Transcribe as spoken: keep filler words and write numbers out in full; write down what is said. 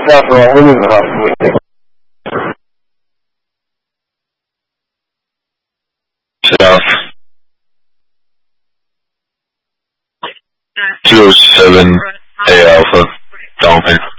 South Roll, we're moving off. South. two oh seven A Alpha, Dolphin.